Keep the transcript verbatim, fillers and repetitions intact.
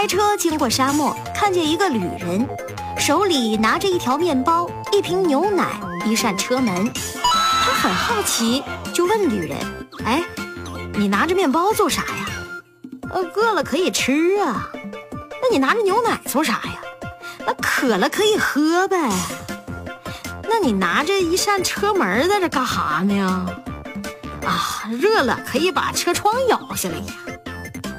开车经过沙漠，看见一个旅人，手里拿着一条面包、一瓶牛奶、一扇车门。他很好奇，就问旅人：哎，你拿着面包做啥呀？呃，饿了可以吃啊。那你拿着牛奶做啥呀？那渴了可以喝呗。那你拿着一扇车门在这干哈呢？啊，热了可以把车窗摇下来呀。